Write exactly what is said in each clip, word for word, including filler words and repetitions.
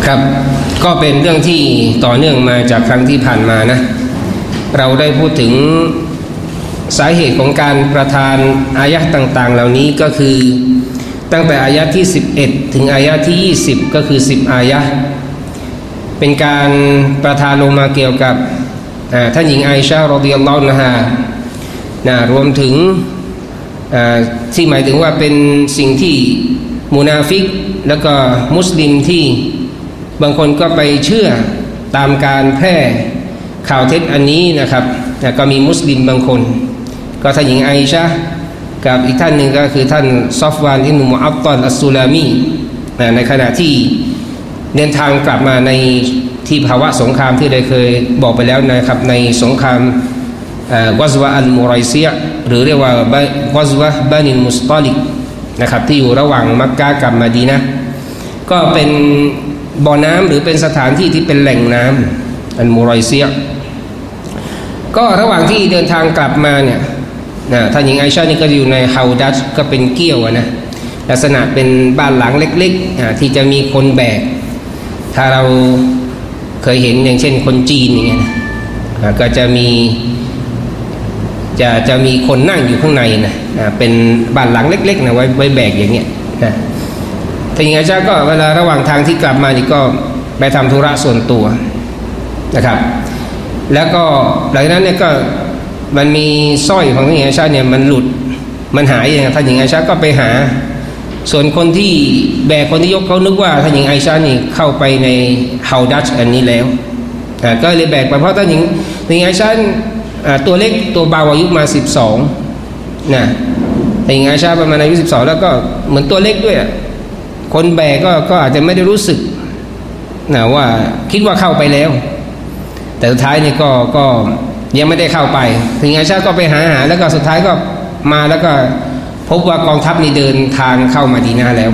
ครับก็เป็นเรื่องที่ต่อเนื่องมาจากครั้งที่ผ่านมานะเราได้พูดถึงสาเหตุของการประทานอายะห์ต่างๆเหล่านี้ก็คือตั้งแต่อายะห์ที่สิบเอ็ดถึงอายะห์ที่ยี่สิบก็คือสิบอายะห์เป็นการประทานลงมาเกี่ยวกับท่านหญิงไอชะห์รอฎิยัลลอฮุอันฮานะรวมถึงที่หมายถึงว่าเป็นสิ่งที่มุนาฟิกแล้วก็มุสลิมที่บางคนก็ไปเชื่อตามการแพร่ข่าวเท็จอันนี้นะครับก็มีมุสลิมบางคนก็ท่านหญิงไอชะห์กับอีกท่านหนึ่งก็คือท่านซอฟวานอิบนุมุอัตตัลอัสซุลามีในขณะที่เดินทางกลับมาในที่ภาวะสงครามที่ได้เคยบอกไปแล้วนะครับในสงครามกัซวะอัลมุไรซียะหรือเรียกว่ากัซวะบานิลมุสตอลิกนะครับที่อยู่ระหว่างมักกะฮ์กับมะดีนะห์ก็เป็นบ่อน้ำหรือเป็นสถานที่ที่เป็นแหล่งน้ำอัลมุไรซียะก็ระหว่างที่เดินทางกลับมาเนี่ยนะท่านหญิงไอชะห์นี่ก็อยู่ในฮาวดัชก็เป็นเกี้ยวนะลักษณะเป็นบ้านหลังเล็กๆที่จะมีคนแบกถ้าเราเคยเห็นอย่างเช่นคนจีนอย่างเงี้ยนะก็จะมีจะจะมีคนนั่งอยู่ข้างในนะเป็นบ้านหลังเล็กๆนะไว้ไว้แบกอย่างเงี้ยนะท่านหญิงไอชะห์ก็เวลาระหว่างทางที่กลับมานี่ก็ไปทำธุระส่วนตัวนะครับแล้วก็หลังจากนั้นเนี่ยก็มันมีสร้อยของท่านหญิงไอชะห์เนี่ยมันหลุดมันหายอย่างท่านหญิงไอชะห์ก็ไปหาส่วนคนที่แบกคนที่ยกเขานึกว่าท่านหญิงไอชะห์นี่เข้าไปในฮาวดัชอันนี้แล้วก็เลยแบกไปเพราะท่านหญิงท่านหญิงไอชะห์ตัวเล็กตัวเบาอายุมาสิบสองนะท่านหญิงไอชะห์ประมาณอายุสิบสองแล้วก็เหมือนตัวเล็กด้วยคนแบกก็ก็อาจจะไม่ได้รู้สึกนะว่าคิดว่าเข้าไปแล้วแต่สุดท้ายนี่ก็ก็ยังไม่ได้เข้าไปท่านหญิงไอชะห์ก็ไปหาหาแล้วก็สุดท้ายก็มาแล้วก็พบว่ากองทัพนี่เดินทางเข้ามาดีนาแล้ว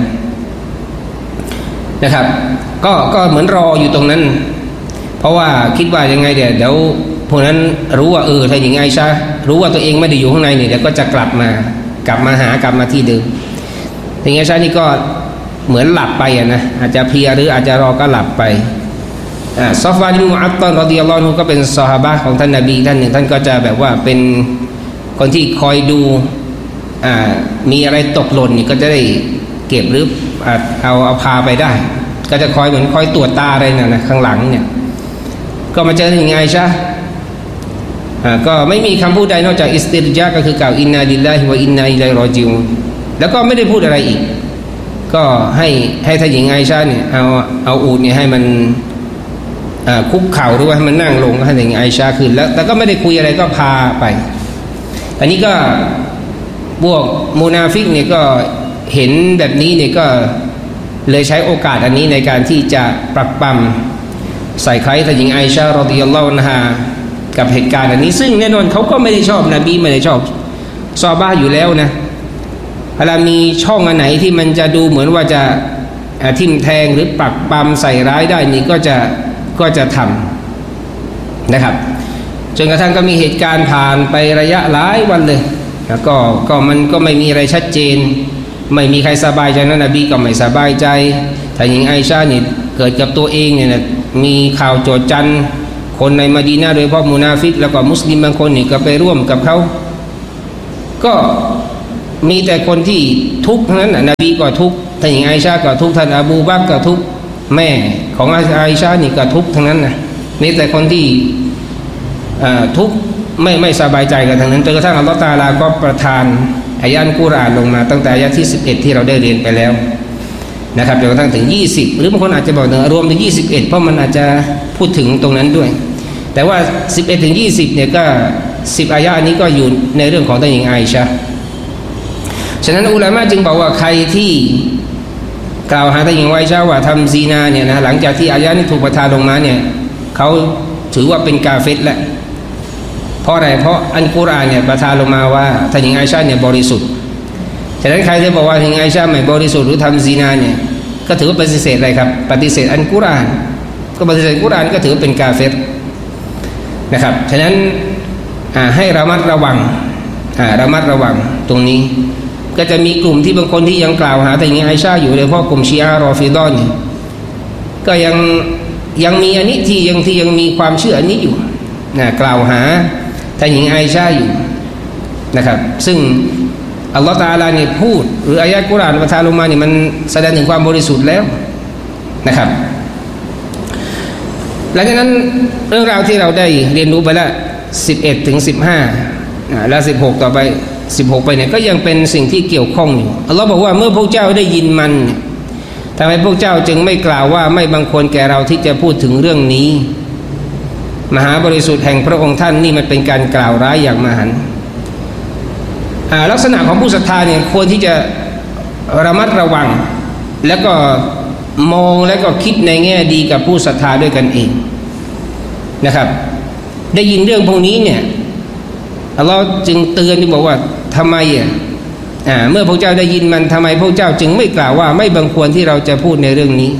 นะครับก็ก็เหมือนรออยู่ตรงนั้นเพราะว่าคิดว่ายังไงเดี๋ยวเดี๋ยวพวกนั้นรู้ว่าเออท่านหญิงไอชะห์รู้ว่าตัวเองไม่ได้อยู่ข้างในเนี่ยเดี๋ยวก็จะกลับมากลับมาหากลับมาที่เดิมท่านหญิงไอชะห์นี่ก็เหมือนหลับไปอ่ะนะอาจจะเพลียหรืออาจจะรอก็หลับไปอ่าซอฟวานอิบนุมุอัตตัลรอฎิยัลลอฮุอันฮุก็เป็นซอฮาบะห์ของท่านนบีท่านหนึ่งท่านก็จะแบบว่าเป็นคนที่คอยดูอ่ามีอะไรตกหล่นนี่ก็จะได้เก็บหรือเอาเอาพาไปได้ก็จะคอยเหมือนคอยตรวจตาอะไรน่ะนะข้างหลังเนี่ยก็มาเจอท่านหญิงไอชะห์อ่าก็ไม่มีคำพูดใดนอกจากอิสติรญาก็คือกล่าวอินนาลิลลาฮิวะอินนาอิลัยฮิรอญิอูนแล้วก็ไม่ได้พูดอะไรอีกก็ให้ให้ท่านหญิงไอชะห์เนี่ยเอาเอาอูฐเนี่ยให้มันอ่าคุกเข่าหรือว่าให้มันนั่งลงให้ท่านหญิงไอชะห์ขึ้นแล้วแต่ก็ไม่ได้คุยอะไรก็พาไปอันนี้ก็พวกมุนาฟิกเนี่ยก็เห็นแบบนี้เนี่ยก็เลยใช้โอกาสอันนี้ในการที่จะปรักปรำใส่ใครท่านหญิงไอชะห์รอฎิยัลลอฮุอันฮากับเหตุการณ์อันนี้ซึ่งแน่นอนเขาก็ไม่ได้ชอบนบีไม่ได้ชอบซอฮาบะห์อยู่แล้วนะเวลามีช่องอันไหนที่มันจะดูเหมือนว่าจะทิ่มแทงหรือปรักปรำใส่ร้ายได้นี่ก็จะก็จะทำนะครับจนกระทั่งก็มีเหตุการณ์ผ่านไประยะหลายวันเลยแล้วก็ก็มันก็ไม่มีอะไรชัดเจนไม่มีใครสบายใจนะนบีก็ไม่สบายใจท่านหญิงไอชะห์นี่เกิดกับตัวเองเนี่ยนะมีข่าวโจษจันคนในมะดีนะห์โดยเฉพาะมุนาฟิกแล้วก็มุสลิมบางคนนี่ก็ไปร่วมกับเขาก็มีแต่คนที่ทุกข์ทั้งนั้นนบีก็ทุกข์ท่านหญิงไอชะห์ก็ทุกข์ท่านอบูบักรก็ทุกข์แม่ของไอชะห์นี่ก็ทุกข์ทั้งนั้นนะมีแต่คนที่ทุกข์ไม่ไม่สบายใจกันทั้งนั้นจนกระทั่งอัลเลาะห์ตะอาลาก็ประทานอายะห์กุรอานลงมาตั้งแต่อายะห์ที่สิบเอ็ดที่เราได้เรียนไปแล้วนะครับจนกระทั่งถึงยี่สิบหรือบางคนอาจจะบอกเนอะรวมถึงยี่สิบเอ็ดเพราะมันอาจจะพูดถึงตรงนั้นด้วยแต่ว่าสิบเอ็ดถึงยี่สิบเนี่ยก็สิบอายะห์นี้ก็อยู่ในเรื่องของท่านหญิงไอชะห์ฉะนั้นอุลามะจึงบอกว่าใครที่กล่าวหาท่านหญิงไอชะห์ว่าทำซีนาเนี่ยนะหลังจากที่อายะห์นี้ถูกประทานลงมาเนี่ยเขาถือว่าเป็นกาเฟรแล้วเพราะอะไรเพราะอัลกุรอานเนี่ยประทานลงมาว่าท่านหญิงไอชะห์เนี่ยบริสุทธิ์ฉะนั้นใครที่บอกว่าท่านหญิงไอชะห์ไม่บริสุทธิ์หรือทำซินาเนี่ยก็ถือว่าปฏิเสธอะไรครับปฏิเสธอัลกุรอานก็ปฏิเสธอัลกุรอานก็ถือว่าเป็นกาเฟรนะครับฉะนั้นให้ระมัดระวังระมัดระวังตรงนี้ก็จะมีกลุ่มที่บางคนที่ยังกล่าวหาท่านหญิงไอชะห์อยู่โดยเฉพาะกลุ่มชีอะห์รอฟิฎอห์ก็ยังยังมีอันนี้ที่ยังที่ยังมีความเชื่ออันนี้อยู่นะกล่าวหาท่านหญิงไอชาอยู่นะครับซึ่งอัลลอฮฺตะอาลาเนี่ยพูดหรืออายะห์กุรอานประทานลงมาเนี่ยมันแสดงถึงความบริสุทธิ์แล้วนะครับหลังจากนั้นเรื่องราวที่เราได้เรียนรู้ไปแล้วสิบเอ็ดถึงสิบห้าแล้วสิบหกต่อไปสิบหกไปเนี่ยก็ยังเป็นสิ่งที่เกี่ยวข้องอยู่อัลลอฮฺบอกว่าเมื่อพวกเจ้าได้ยินมันทำไมพวกเจ้าจึงไม่กล่าวว่าไม่บังควรแก่เราที่จะพูดถึงเรื่องนี้มหาบริสุทธิ์แห่งพระองค์ท่านนี่มันเป็นการกล่าวร้ายอย่างมหันต์ลักษณะของผู้ศรัทธาเนี่ยควรที่จะระมัดระวังแล้วก็มองแล้วก็คิดในแง่ดีกับผู้ศรัทธาด้วยกันเองนะครับได้ยินเรื่องพวกนี้เนี่ยอัลลอฮ์จึงเตือนที่บอกว่าทำไมอ่ะอ่าเมื่อพวกเจ้าได้ยินมันทำไมพวกเจ้าจึงไม่กล่าวว่าไม่บังควรที่เราจะพูดในเรื่องนี้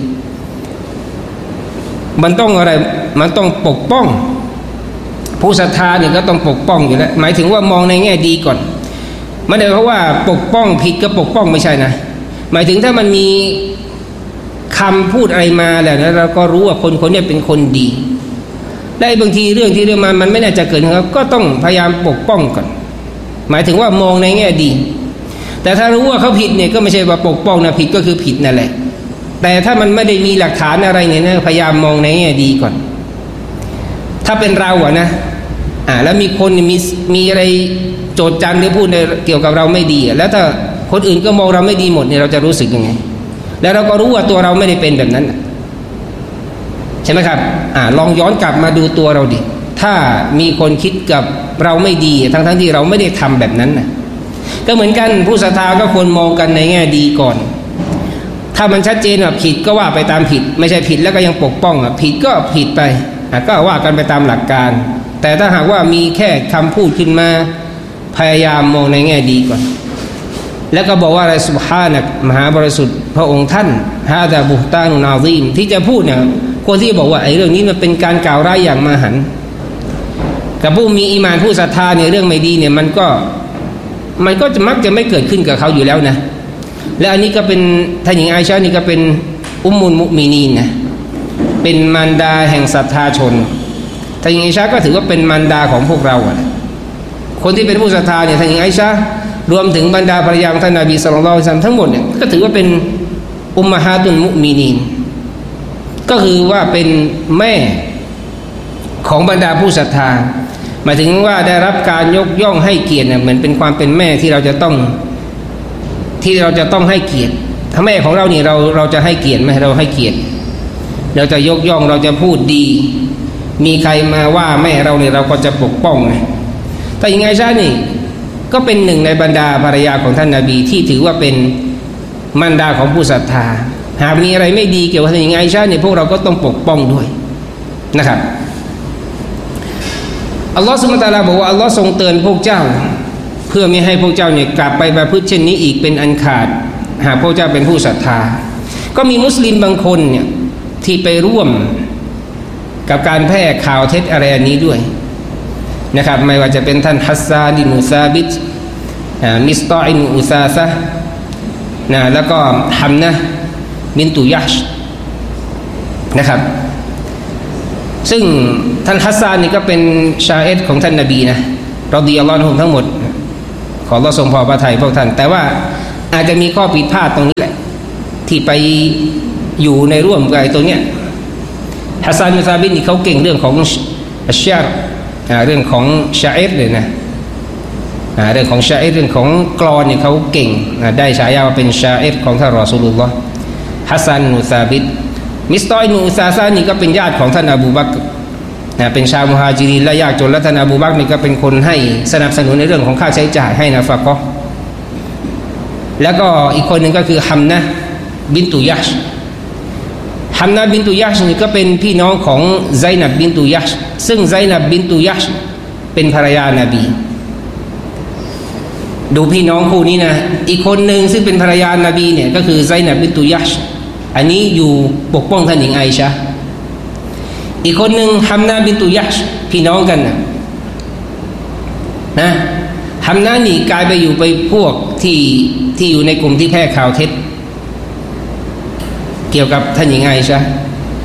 มันต้องอะไรมันต้องปกป้องผู้ศรัทธาเนี่ยก็ต้องปกป้องอยู่แล้วหมายถึงว่ามองในแง่ดีก่อนไม่ได้เพราะว่าปกป้องผิดก็ปกป้องไม่ใช่นะหมายถึงถ้ามันมีคำพูดอะไรมาแล้วนะเราก็รู้ว่าคนคนนี้เป็นคนดีได้บางทีเรื่องที่เรื่องมันมันไม่น่าจะเกิดนะครับก็ต้องพยายามปกป้องก่อนหมายถึงว่ามองในแง่ดีแต่ถ้ารู้ว่าเขาผิดเนี่ยก็ไม่ใช่ว่าปกป้องนะผิดก็คือผิดนั่นแหละแต่ถ้ามันไม่ได้มีหลักฐานอะไรเนี่ยนะพยายามมองในแง่ดีก่อนถ้าเป็นเราอะนะอ่าแล้วมีคนมีมีอะไรโจทย์จันหรือพูดในเกี่ยวกับเราไม่ดีแล้วถ้าคนอื่นก็มองเราไม่ดีหมดเนี่ยเราจะรู้สึกยังไงแล้วเราก็รู้ว่าตัวเราไม่ได้เป็นแบบนั้นใช่ไหมครับอ่าลองย้อนกลับมาดูตัวเราดิถ้ามีคนคิดกับเราไม่ดีทั้งทั้งที่เราไม่ได้ทำแบบนั้นนะก็เหมือนกันผู้ศรัทธาก็ควรมองกันในแง่ดีก่อนถ้ามันชัดเจนว่าผิดก็ว่าไปตามผิดไม่ใช่ผิดแล้วก็ยังปกป้องอ่ะผิดก็ผิดไปอ่ะก็ว่ากันไปตามหลักการแต่ถ้าหากว่ามีแค่คำพูดขึ้นมาพยายามมองในแง่ดีก่อนแล้วก็บอกว่าอะไรซุบฮานะห์มหาบริสุทธิ์พระองค์ท่านฮาซาบุฮตานุนอาซีมที่จะพูดเนี่ยคนที่บอกว่าไอ้เรื่องนี้มันเป็นการกล่าวร้ายอย่างมหันต์กับผู้มีอีหม่านผู้ศรัทธาเนี่ยเรื่องไม่ดีเนี่ยมันก็มันก็จะมักจะไม่เกิดขึ้นกับเขาอยู่แล้วนะและอันนี้ก็เป็นท่านหญิงไอชานี่ก็เป็นอุมมุลมุมินีนนะเป็นมารดาแห่งศรัทธาชนท่านหญิงไอชาก็ถือว่าเป็นมารดาของพวกเราอ่ะคนที่เป็นผู้ศรัทธาเนี่ยท่านหญิงไอชารวมถึงบรรดาภรรยาของท่านนบีศ็อลลัลลอฮุอะลัยฮิวะซัลลัมทั้งหมดเนี่ยก็ถือว่าเป็นอุมมะฮาตุลมุมินีนก็คือว่าเป็นแม่ของบรรดาผู้ศรัทธาหมายถึงว่าได้รับการยกย่องให้เกียรติเนี่ยเหมือนเป็นความเป็นแม่ที่เราจะต้องที่เราจะต้องให้เกียรติถ้าแม่ของเราเนี่ยเราเราจะให้เกียรติไหมเราให้เกียรติเราจะยกย่องเราจะพูดดีมีใครมาว่าแม่เราเนี่ยเราก็จะปกป้องไงแต่ยังไงซะนี่ก็เป็นหนึ่งในบรรดาภรรยาของท่านนบีที่ถือว่าเป็นมารดาของผู้ศรัทธาหากมีอะไรไม่ดีเกี่ยวกับท่านหญิงไอชาเนี่ยพวกเราก็ต้องปกป้องด้วยนะครับอัลลอฮฺซุบฮานะฮูวะตะอาลาบอกว่าอัลลอฮฺทรงเตือนพวกเจ้าเพื่อไม่ให้พวกเจ้าเนี่ยกลับไปประพฤติเช่นนี้อีกเป็นอันขาดหากพวกเจ้าเป็นผู้ศรัทธาก็มีมุสลิมบางคนเนี่ยที่ไปร่วมกับการแพร่ข่าวเท็จอะไรอันนี้ด้วยนะครับไม่ว่าจะเป็นท่านฮัสซาดินุซาบิตมิสตออินอุซาซะนะแล้วก็ฮัมนะบินตุยัชนะครับซึ่งท่านฮัสซานนี่ก็เป็นชาเอตของท่านนบีนะรอฎิยัลลอฮุอันฮุทั้งหมดขออัลเลาะห์ทรงพอพระทัยพวกท่านแต่ว่าอาจจะมีข้อผิดพลาดตรงนี้แหละที่ไปอยู่ในร่วมกับไอ้ตัวเนี้ยฮัสซานบินซาบิตนี่เขาเก่งเรื่องของอัชชาร์เรื่องของชาเอตเลยนะเรื่องของชาเอตเรื่องของกลอนเนี่ยเขาเก่งได้ฉายาว่าเป็นชาเอตของท่านรอซูลุลลอฮ์ฮัสซานบินซาบิตมิสตออิบนุอุซาซะนี่ก็เป็นญาติของท่านอบูบักรนะเป็นชาวมุฮาจิรินและยากจนและท่านอบูบักรนี่ก็เป็นคนให้สนับสนุนในเรื่องของค่าใช้จ่ายให้นะฟะกอฮ์แล้วก็อีกคนหนึ่งก็คือฮัมนะบินตุยัชฮัมนะบินตุยัชนี่ก็เป็นพี่น้องของไซนับบินตุยัชซึ่งไซนับบินตุยัชเป็นภรรยานบีดูพี่น้องคู่นี้นะอีกคนหนึ่งซึ่งเป็นภรรยานบีเนี่ยก็คือไซนับบินตุยัชอันนี้อยู่ปกป้องท่านหญิงไอชาอีกคนหนึ่งฮัมนาบินตุยัชพี่น้องกันนะนะฮัมนานี่กลายไปอยู่ไปพวกที่ที่อยู่ในกลุ่มที่แพร่ข่าวเท็จเกี่ยวกับท่านหญิงไอชา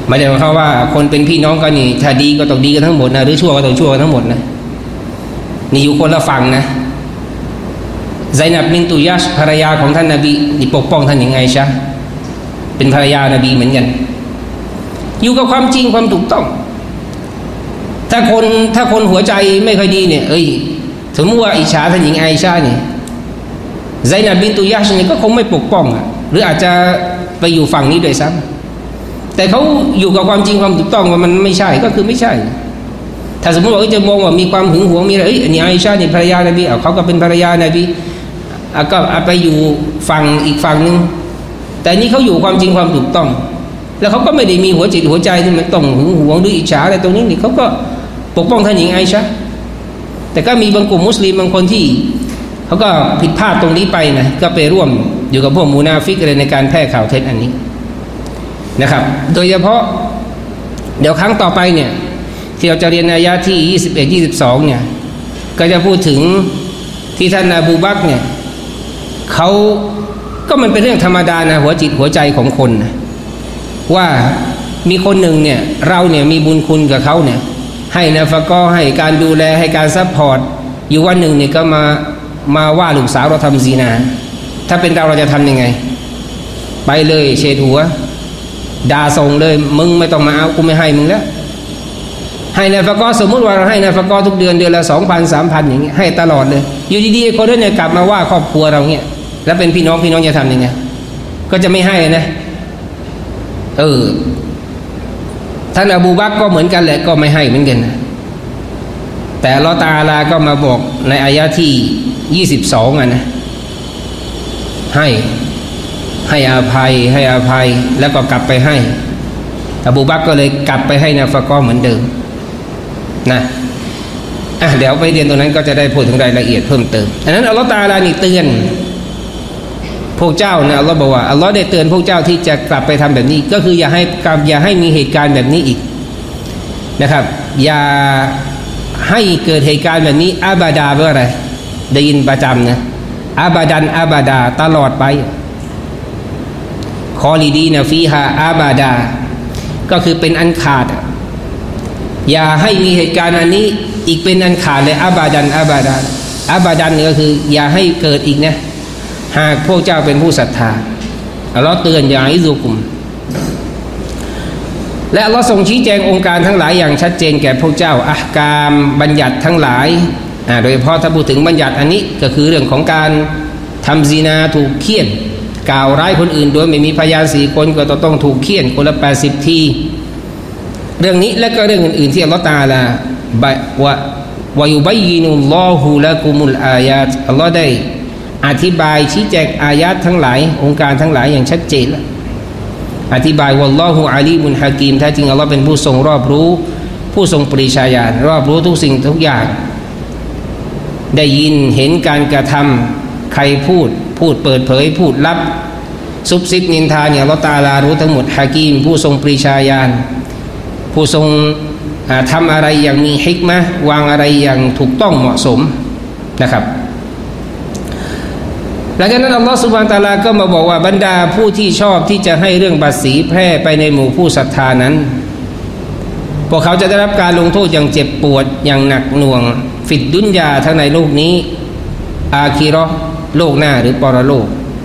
ไม่ได้หมายความว่าคนเป็นพี่น้องกันนี่ถ้าดีก็ต้องดีกันทั้งหมดนะหรือชั่วก็ต้องชั่วกันทั้งหมดนะนี่อยู่คนละฝั่งนะไซนับบินตุยัชภรรยาของท่านนบีนี่ปกป้องท่านยังไงชะเป็นภรรยานบีเหมือนกันอยู่กับความจริงความถูกต้องถ้าคนถ้าคนหัวใจไม่ค่อยดีเนี่ยเอ้ยสมมติว่าอิจฉาท่านหญิงไอชาเนี่ยไซนับบินตุยัชเนี่ยก็คงไม่ปกป้องอ่ะหรืออาจจะไปอยู่ฝั่งนี้ด้วยซ้ำแต่เขาอยู่กับความจริงความถูกต้องว่ามันไม่ใช่ก็คือไม่ใช่ถ้าสมมติว่าจะมองว่ามีความหึงหวงมีอะไรเอ้ยอันนี้ไอชาเนี่ยภรรยานบีเอาเขาก็เป็นภรรยานบีก็ไปอยู่ฝั่งอีกฝั่งนึงแต่นี่เขาอยู่ความจริงความถูกต้องแล้วเขาก็ไม่ได้มีหัวจิตหัวใจที่มันต้องหึงหวงหรืออิจฉาอะไรตรงนี้นี่เขาก็ปกป้องท่านหญิงไอชาแต่ก็มีบางกลุ่มมุสลิมบางคนที่เขาก็ผิดพลาดตรงนี้ไปนะก็ไปร่วมอยู่กับพวกมูนาฟิกอะไรในการแพร่ข่าวเท็จอันนี้นะครับโดยเฉพาะเดี๋ยวครั้งต่อไปเนี่ยที่เราจะเรียนอายะที่ยี่สิบเอ็ด ยี่สิบสองเนี่ยก็จะพูดถึงที่ท่านอบูบักรเนี่ยเขาก็มันเป็นเรื่องธรรมดานะหัวจิตหัวใจของคนนะว่ามีคนหนึ่งเนี่ยเราเนี่ยมีบุญคุณกับเขาเนี่ยให้นะฟะก็ให้การดูแลให้การซัพพอร์ตอยู่วันหนึ่งเนี่ยก็มามาว่าลูกสาวเราทำซีนาถ้าเป็นเราเราจะทำยังไงไปเลยเฉดหัวด่าส่งเลยมึงไม่ต้องมาเอากูไม่ให้มึงแล้วให้นะฟะก็สมมุติว่าเราให้นะฟะก็ทุกเดือนเดือนละสองพันสามพันอย่างเงี้ยให้ตลอดเลยอยู่ดีๆคนนั้นเนี่ยกลับมาว่าครอบครัวเราเนี่ยแล้วเป็นพี่น้องพี่น้องจะทำยังไงก็จะไม่ให้นะเออท่านอบูบักรก็เหมือนกันแหละก็ไม่ให้เหมือนกันนะแต่อัลเลาะห์ตะอาลาก็มาบอกในอายะที่ยี่สิบสองอ่ะนะให้ให้อภัยให้อภัยแล้วก็กลับไปให้อบูบักรก็เลยกลับไปให้นะฟะก็เหมือนเดิมนะอ่ะเดี๋ยวไปเรียนตรงนั้นก็จะได้พูดถึงรายละเอียดเพิ่มเติมอันนั้นอัลเลาะห์ตะอาลานี่เตือนพวกเจ้าเนี่ยอัลเลาะห์บอกว่าอัลเลาะห์ได้เตือนพวกเจ้าที่จะกลับไปทำแบบนี้ก็คืออย่าให้อย่าให้มีเหตุการณ์แบบนี้อีกนะครับอย่าให้เกิดเหตุการณ์แบบนี้อาบาดาเพื่ออะไรได้ยินประจำนะอาบาดันอาบาดาตลอดไปคอลีดีนะฟีฮาอาบาดาก็คือเป็นอันขาดอย่าให้มีเหตุการณ์อันนี้อีกเป็นอันขาดเลยอาบาดันอาบาดาอาบาดันนี่ก็คืออย่าให้เกิดอีกนะหากพวกเจ้าเป็นผู้ศรัทธาอัลเลาะห์เตือนอย่าอิซุกุมและอัลเลาะห์ทรงชี้แจงองค์การทั้งหลายอย่างชัดเจนแก่พวกเจ้าอะห์กามบัญญัติทั้งหลายอ่าโดยเฉพาะถ้าพูดถึงบัญญัติอันนี้ก็คือเรื่องของการทำซินาถูกเฆี่ยนกล่าวร้ายคนอื่นโดยไม่มีพยานสี่คนก็ต้องถูกเฆี่ยนคนละแปดสิบทีเรื่องนี้และก็เรื่องอื่นๆที่อัลเลาะห์ตะอาลาวะวะยุบัยยินุลลอฮุละกุมุลอายาตอัลเลาะห์ได้อธิบายชี้แจงอายะห์ทั้งหลายองค์การทั้งหลายอย่างชัดเจนแล้วอธิบายวัลลอฮุอาลีมุนฮะกีมแท้จริงอัลเลาะห์เป็นผู้ทรงรอบรู้ผู้ทรงปริชาญาณรอบรู้ทุกสิ่งทุกอย่างได้ยินเห็นการกระทำใครพูดพูดเปิดเผยพูดลับซุบซิบนินทาเนี่ยอัลเลาะห์ตะอาลารู้ทั้งหมดฮะกีมผู้ทรงปริชาญาณผู้ทรงทำอะไรอย่างมีฮิกมะห์วางอะไรอย่างถูกต้องเหมาะสมนะครับหลังจากนั้นอัลลอฮฺซุบฮานะฮูวะตะอาลาก็มาบอกว่าบรรดาผู้ที่ชอบที่จะให้เรื่องบาสีแพร่ไปในหมู่ผู้ศรัทธานั้นพวกเขาจะได้รับการลงโทษอย่างเจ็บปวดอย่างหนักหน่วงฟิดดุนยาทั้งในโลกนี้อาคิเราะห์โลกหน้าหรือปรโลก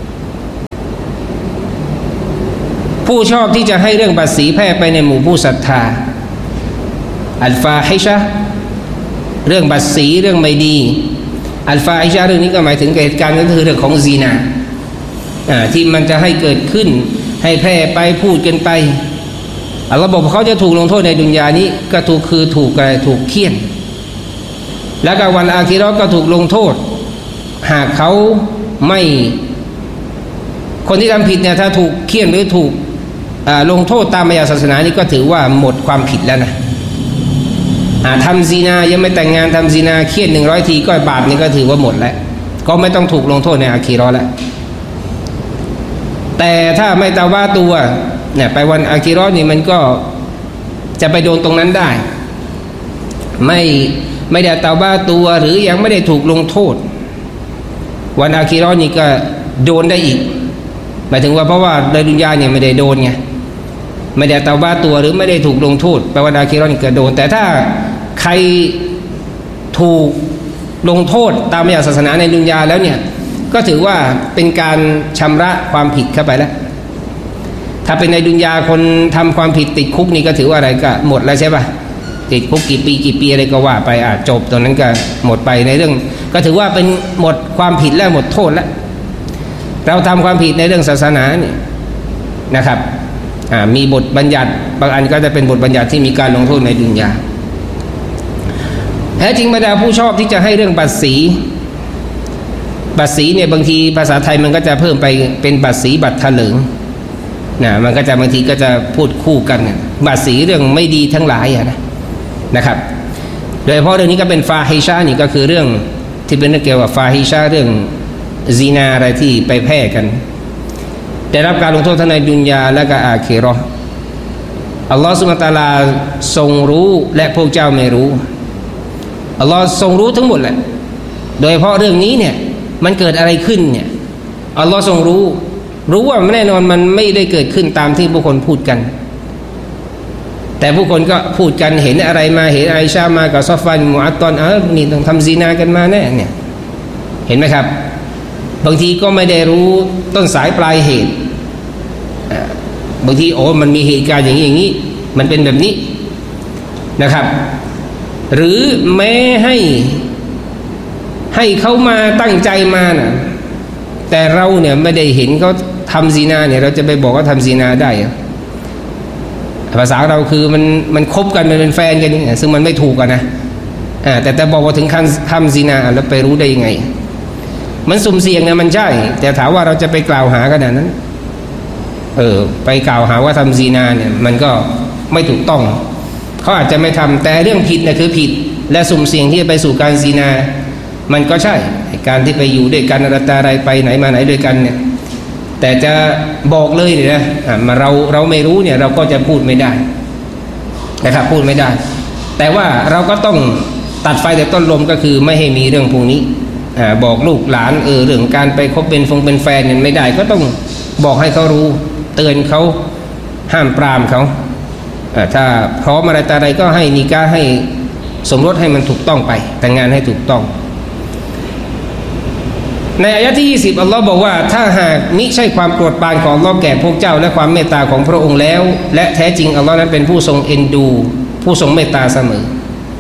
ผู้ชอบที่จะให้เรื่องบาสีแพร่ไปในหมู่ผู้ศรัทธาอัลฟาฮิชะห์เรื่องบาสีเรื่องไม่ดีอัลฟาฮิชะห์เรื่องนี้ก็หมายถึงเหตุการณ์ก็คือเรื่องของซีนาอ่าที่มันจะให้เกิดขึ้นให้แพร่ไปพูดกันไปอัลลอฮ์บอกเขาจะถูกลงโทษในดุนยานี้ก็ถูกคือถูกอะไรถูกเฆี่ยนแล้วก็วันอาคิเราะห์ก็ถูกลงโทษหากเขาไม่คนที่ทำผิดเนี่ยถ้าถูกเฆี่ยนหรือถูกลงโทษตามมารยาทศาสนานี่ก็ถือว่าหมดความผิดแล้วนะทำซีนายังไม่แต่งงานทำซีนาเฆี่ยนหนึ่งร้อยทีก็บาปนี่ก็ถือว่าหมดแล้วก็ไม่ต้องถูกลงโทษในอาคิเราะห์แล้วแต่ถ้าไม่ตะวาตัวเนี่ยไปวันอาคิเราะห์นี่มันก็จะไปโดนตรงนั้นได้ไม่ไม่ได้ตะวาตัวหรือยังไม่ได้ถูกลงโทษวันอาคิเราะห์นี่ก็โดนได้อีกหมายถึงว่าเพราะว่าในดุนยาเนี่ยไม่ได้โดนไงไม่ได้เตาบ้าตัวหรือไม่ได้ถูกลงโทษแปลว่าในอาคิเราะห์นี่ก็โดนแต่ถ้าใครถูกลงโทษตามหลักศาสนาในดุนยาแล้วเนี่ยก็ถือว่าเป็นการชำระความผิดเข้าไปแล้วถ้าเป็นในดุนยาคนทำความผิดติดคุกนี่ก็ถือว่าอะไรก็หมดแล้วใช่ป่ะติดคุกกี่ปีกี่ปีอะไรก็ว่าไปอ่ะจบตรงนั้นก็หมดไปในเรื่องก็ถือว่าเป็นหมดความผิดแล้วหมดโทษแล้วเราทำความผิดในเรื่องศาสนาเนี่ยนะครับอ่ามีบทบัญญัติบางอันก็จะเป็นบทบัญญัติที่มีการลงโทษในดุนยาแท้จริงบรรดาผู้ชอบที่จะให้เรื่องบัตรสีบัตรสีเนี่ยบางทีภาษาไทยมันก็จะเพิ่มไปเป็นบัตรสีบัตรถลิงนะมันก็จะบางทีก็จะพูดคู่กันบัตรสีเรื่องไม่ดีทั้งหลายอะนะนะครับโดยเฉพาะเรื่องนี้ก็เป็นฟาฮิชานี่ก็คือเรื่องที่เป็นเรื่องเกี่ยวกับฟาฮิชาเรื่องซีนาอะไรที่ไปแพร่กันได้รับการลงโทษทั้งในดุนยาและก็อาคิเราะห์อัลลอฮฺซุบฮานะฮูวะตะอาลาทรงรู้และพวกเจ้าไม่รู้อัลลอฮฺทรงรู้ทั้งหมดแหละโดยเฉพาะเรื่องนี้เนี่ยมันเกิดอะไรขึ้นเนี่ยอัลลอฮฺทรงรู้รู้ว่าแน่นอนมันไม่ได้เกิดขึ้นตามที่ผู้คนพูดกันแต่ผู้คนก็พูดกันเห็นอะไรมาเห็นไอชามากับซอฟานมุอัตตอนเออนี่ต้องทำซีนากันมาแน่เนี่ยเห็นไหมครับบางทีก็ไม่ได้รู้ต้นสายปลายเหตุบางทีโอ้มันมีเหตุการณ์อย่างนี้อย่างนี้มันเป็นแบบนี้นะครับหรือแม้ให้ให้เขามาตั้งใจมานะแต่เราเนี่ยไม่ได้เห็นเขาทำซีนาเนี่ยเราจะไปบอกว่าทำซีนาได้ภาษาเราคือมันมันคบกันมันเป็นแฟนกันนี่ซึ่งมันไม่ถูกกันนะอ่าแต่แต่บอกว่าถึงขั้นทำซีนาแล้วไปรู้ได้ยังไงมันสุ่มเสี่ยงนะมันใช่แต่ถามว่าเราจะไปกล่าวหาขนาดนั้นเออไปกล่าวหาว่าทำซีนาเนี่ยมันก็ไม่ถูกต้องเขาอาจจะไม่ทำแต่เรื่องผิดเนี่ยคือผิดและสุ่มเสี่ยงที่จะไปสู่การซีนามันก็ใช่การที่ไปอยู่ด้วยกันอะไรอะไรไปไหนมาไหนด้วยกันเนี่ยแต่จะบอกเลยเนี่ยนะมาเราเราไม่รู้เนี่ยเราก็จะพูดไม่ได้นะครับพูดไม่ได้แต่ว่าเราก็ต้องตัดไฟแต่ต้นลมก็คือไม่ให้มีเรื่องพวกนี้อ่าบอกลูกหลานเออเรื่องการไปคบเป็นฟงเป็นแฟนเนี่ยไม่ได้ก็ต้องบอกให้เขารู้เตือนเขาห้ามปรามเขาอ่าถ้าพร้อมอะไรแต่อะไรก็ให้นิกาให้สมรสให้มันถูกต้องไปแต่งงานให้ถูกต้องในอายะที่ยี่สิบอัลลอฮ์บอกว่าถ้าหากมิใช่ความโปรดปรานของอัลลอฮ์แก่พวกเจ้าและความเมตตาของพระองค์แล้วและแท้จริงอัลลอฮ์นั้นเป็นผู้ทรงเอ็นดูผู้ทรงเมตตาเสมอ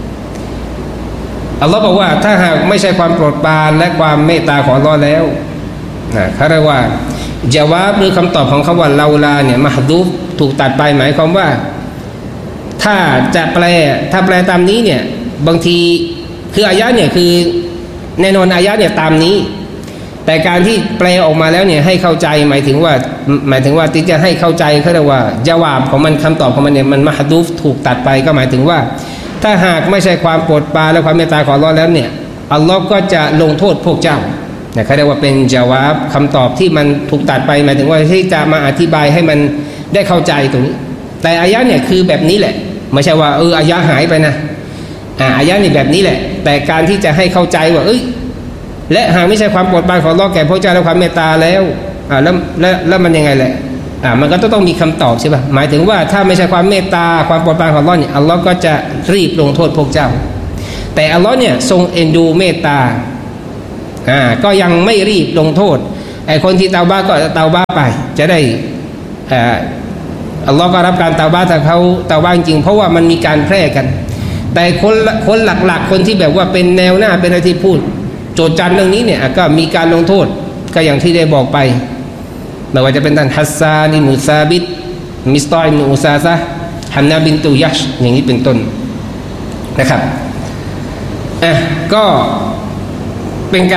อัลลอฮ์บอกว่าถ้าหากไม่ใช่ความโปรดปรานและความเมตตาของอัลลอฮ์แล้วนะเขาเรียกว่าจาวาบหรือคำตอบของคำว่าลาลาเนี่ยมะฮดูฟถูกตัดไปหมายความว่าถ้าจะแปลถ้าแปลตามนี้เนี่ยบางทีคืออายะเนี่ยคือแน่นอนอายะเนี่ยตามนี้แต่การที่แปลออกมาแล้วเนี่ยให้เข้าใจหมายถึงว่าหมายถึงว่าที่จะให้เข้าใจเขาเรียกว่าจาวาบของมันคำตอบของมันเนี่ยมันมะฮดูฟถูกตัดไปก็หมายถึงว่าถ้าหากไม่ใช่ความโปรดปรานและความเมตตาของอัลลอฮ์แล้วเนี่ยอัลลอฮ์ก็จะลงโทษพวกเจ้าเนี่ยเขาเรียกว่าเป็นจาวาบคำตอบที่มันถูกตัดไปหมายถึงว่าที่จะมาอธิบายให้มันได้เข้าใจตรงนี้แต่อายะเนี่ยคือแบบนี้แหละไม่ใช่ว่าเอออายะหายไปนะอ่าอายะนี่แบบนี้แหละแต่การที่จะให้เข้าใจว่าเอ้ยและหากไม่ใช่ความโปรดปรานของอัลเลาะห์แก่พระเจ้าและความเมตตาแล้วอ่าแล้วแล้วแล้วมันยังไงแหละอ่ามันก็ต้องมีคำตอบใช่ป่ะหมายถึงว่าถ้าไม่ใช่ความเมตตาความโปรดปรานของอัลเลาะห์เนี่ยอัลเลาะห์ก็จะรีบลงโทษพวกเจ้าแต่อัลเลาะห์เนี่ยทรงเอ็นดูเมตตาอ่าก็ยังไม่รีบลงโทษไอ้คนที่เตาบ้าก็เตาบ้าไปจะได้อ่าอัลเลาะห์ก็รับการเตาบ้าจากเขาเตาบ้าจริงเพราะว่ามันมีการแพร่กันแต่คนคนหลักๆคนที่แบบว่าเป็นแนวหน้าเป็นอะไรที่พูดโจทย์จันเรื่องนี้เนี่ยก็มีการลงโทษก็อย่างที่ได้บอกไปไม่ว่าจะเป็นท่านฮัสซานิมุซาบิดมิสตออิบนุอุซาซะห์ฮันนาบินตุยัชอย่างนี้เป็นต้นนะครับอ่ะก็เป็นการ